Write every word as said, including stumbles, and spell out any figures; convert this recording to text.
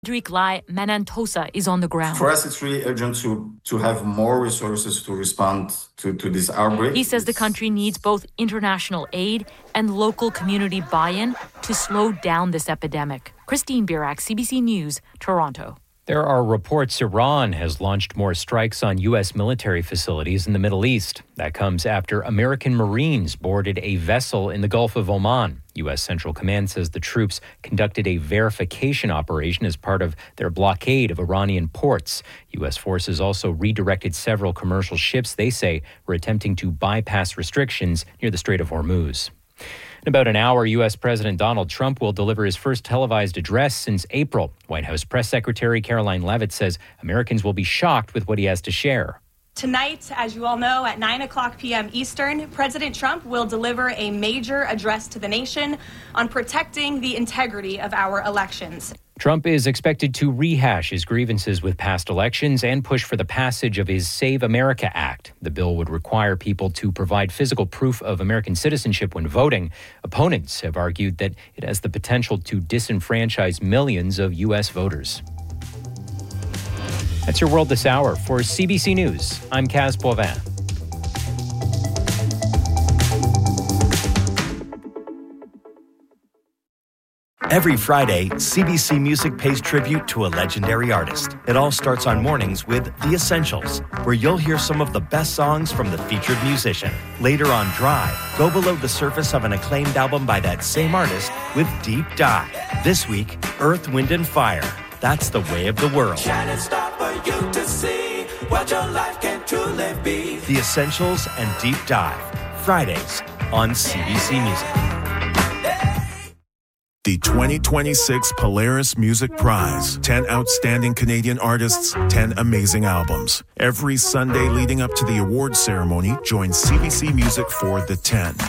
Frederic Lai Manantosa is on the ground. For us, it's really urgent to, to have more resources to respond to, to this outbreak. He says the country needs both international aid and local community buy-in to slow down this epidemic. Christine Birak, C B C News, Toronto. There are reports Iran has launched more strikes on U S military facilities in the Middle East. That comes after American Marines boarded a vessel in the Gulf of Oman. U S Central Command says the troops conducted a verification operation as part of their blockade of Iranian ports. U S forces also redirected several commercial ships they say were attempting to bypass restrictions near the Strait of Hormuz. In about an hour, U S President Donald Trump will deliver his first televised address since April. White House Press Secretary Caroline Leavitt says Americans will be shocked with what he has to share. Tonight, as you all know, at nine o'clock p.m. Eastern, President Trump will deliver a major address to the nation on protecting the integrity of our elections. Trump is expected to rehash his grievances with past elections and push for the passage of his Save America Act. The bill would require people to provide physical proof of American citizenship when voting. Opponents have argued that it has the potential to disenfranchise millions of U S voters. That's your World This Hour. For C B C News, I'm Kaz Boivin. Every Friday, C B C Music pays tribute to a legendary artist. It all starts on mornings with The Essentials, where you'll hear some of the best songs from the featured musician. Later on Drive, go below the surface of an acclaimed album by that same artist with Deep Dive. This week, Earth, Wind and Fire. That's the way of the world. Shining star for you to see what your life can truly be. The Essentials and Deep Dive, Fridays on C B C Music. The twenty twenty-six Polaris Music Prize. ten outstanding Canadian artists, ten amazing albums. Every Sunday leading up to the awards ceremony, join C B C Music for the ten.